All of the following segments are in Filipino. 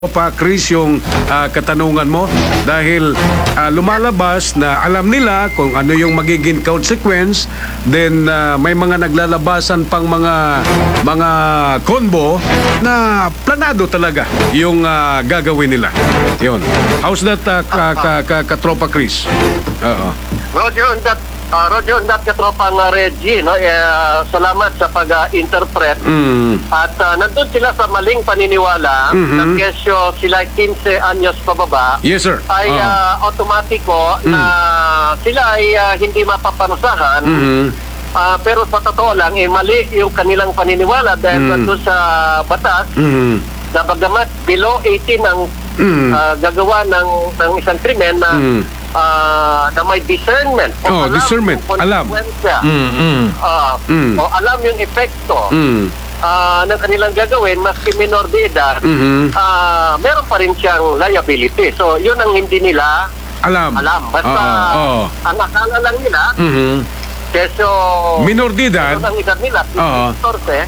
pa, Chris, yung katanungan mo dahil lumalabas na alam nila kung ano yung magiging consequence, then may mga naglalabasan pang mga combo na planado talaga yung gagawin nila. Yun. How's that, katropa Chris? Roger, that katropang Reggie, no? Salamat sa pag-interpret. At nandun sila sa maling paniniwala na kesyo sila 15 anyos pababa. Yes, sir. Ay automatiko na sila ay hindi mapaparusahan. Pero sa totoo lang, mali yung kanilang paniniwala dahil nandun sa batas na bagamat below 18 ang gagawa ng isang krimen na na may discernment o discernment, alam. O alam yung epekto ng kanilang gagawin, maski minor de edad, meron pa rin siyang liability. So yun ang hindi nila alam. Basta ang akala lang nila keso minor de edad, ang edad nila 14,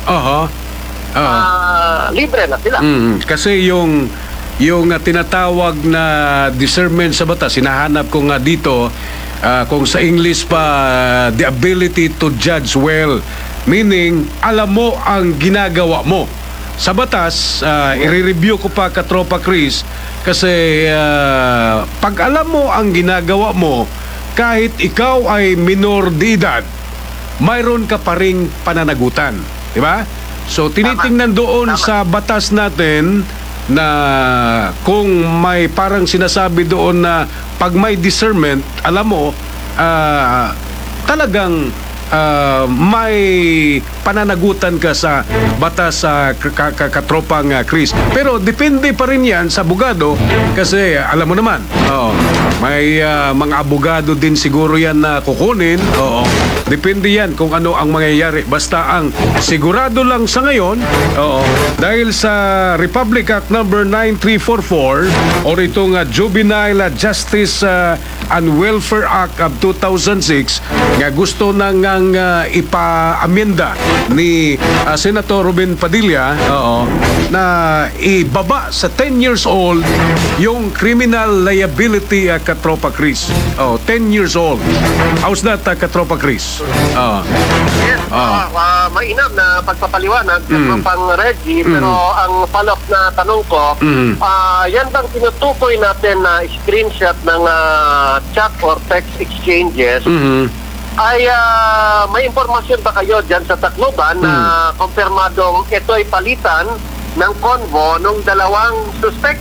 libre na sila. Kasi yung tinatawag na discernment sa batas, hinahanap ko nga dito, kung sa English pa, the ability to judge well. Meaning, alam mo ang ginagawa mo. Sa batas, i-review ko pa, katropa Chris, kasi pag alam mo ang ginagawa mo, kahit ikaw ay minor de edad, mayroon ka pa ring pananagutan. Diba? So, tinitingnan doon sa batas natin na kung may parang sinasabi doon na pag may discernment, alam mo, talagang may pananagutan ka sa batas sa katropang Chris. Pero depende pa rin yan sa abogado kasi alam mo naman, may mga abogado din siguro yan na kukunin. Depende yan kung ano ang mangyayari. Basta ang sigurado lang sa ngayon, dahil sa Republic Act number 9344 or itong Juvenile Justice and Welfare Act of 2006 nga gusto nang ipa-amenda ni Senator Robin Padilla na ibaba sa 10 years old yung criminal liability, katropa Chris. 10 years old. How's that, katropa Chris? Yes, mainam na pagpapaliwanag pang Reggie, pero ang follow-up na tanong ko, yan bang tinutukoy natin na screenshot ng chat or text exchanges, ay may impormasyon ba kayo dyan sa Tacloban na kumpirmadong ito'y palitan ng convo ng dalawang suspect?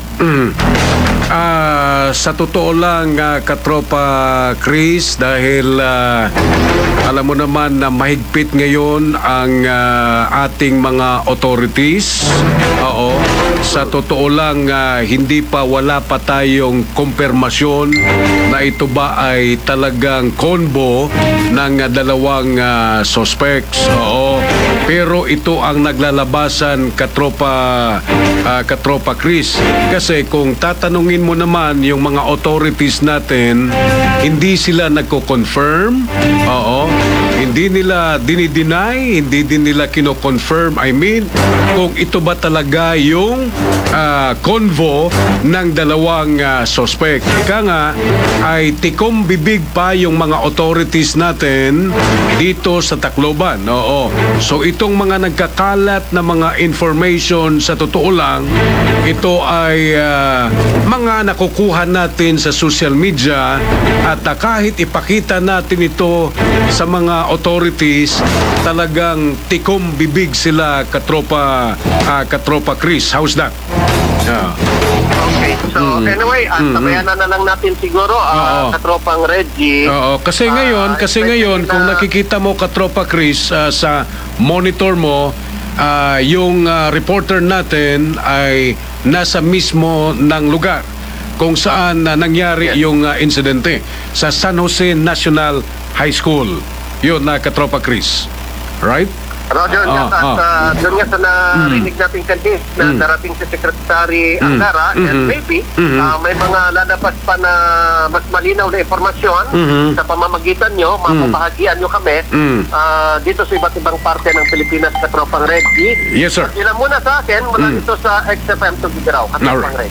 Sa totoo lang, katropa Chris, dahil alam mo naman na mahigpit ngayon ang ating mga authorities. Sa totoo lang, wala pa tayong kumpirmasyon na ito ba ay talagang combo ng dalawang suspects. Pero ito ang naglalabasan, katropa Chris. Kasi kung tatanungin mo naman yung mga authorities natin, hindi sila nagko-confirm. Hindi nila dinideny, hindi din nila kino-confirm. I mean, kung ito ba talaga yung convo ng dalawang suspect. Ika nga, ay tikom bibig pa yung mga authorities natin dito sa Tacloban. So itong mga nagkakalat na mga information, sa totoo lang, ito ay mga nakukuha natin sa social media at kahit ipakita natin ito sa mga authorities, talagang tikom bibig sila, katropa Chris. How's that? Okay. So anyway, sabayan na lang natin siguro katropang Reggie. Kasi ngayon kung nakikita mo, katropa Chris, sa monitor mo, yung reporter natin ay nasa mismo ng lugar kung saan nangyari yung insidente sa San Jose National High School. Yun, katropa Chris. Right? Roger, at doon nga sa narinig natin kanina na darating si Secretary Angara, and maybe may mga lalabas pa na mas malinaw na informasyon sa pamamagitan nyo, mapapahagian nyo kami dito sa iba't ibang parte ng Pilipinas, Katropang Reggie. Yes, sir. Ilan muna sa akin, mula dito sa XFM Tugigaraw, Katropang Reggie.